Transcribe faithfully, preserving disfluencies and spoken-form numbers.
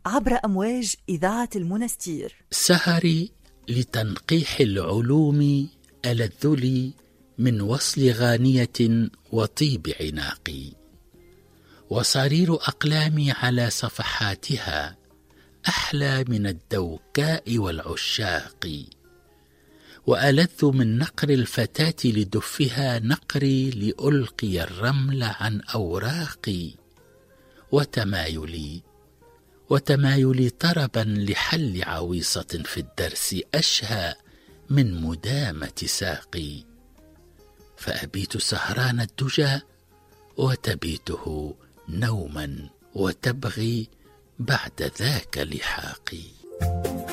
عبر أمواج إذاعة المنستير. سهري لتنقيح العلوم ألذ لي من وصل غانية وطيب عناقي، وصرير أقلامي على صفحاتها أحلى من الدوكاء والعشاق، وألذ من نقر الفتاة لدفها نقري لألقي الرمل عن أوراقي، وتمايلي وتمايلي طربا لحل عويصة في الدرس أشهى من مدامة ساقي، فأبيت سهران الدجى وتبيته نوما وتبغي بعد ذاك لحاقي.